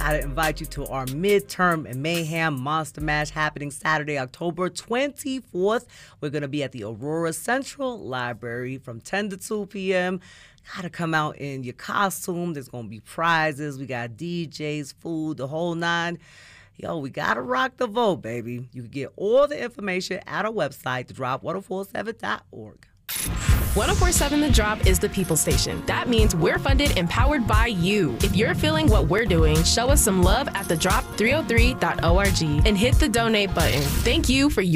Gotta invite you to our midterm mayhem monster mash happening Saturday, October 24th. We're gonna be at the Aurora Central Library from 10 to 2 p.m. Gotta come out in your costume. There's gonna be prizes. We got DJs, food, the whole nine. Yo, we gotta rock the vote, baby. You can get all the information at our website, thedrop1047.org. 1047 The Drop is the people station. That means we're funded and powered by you. If you're feeling what we're doing, show us some love at thedrop303.org and hit the donate button. Thank you for your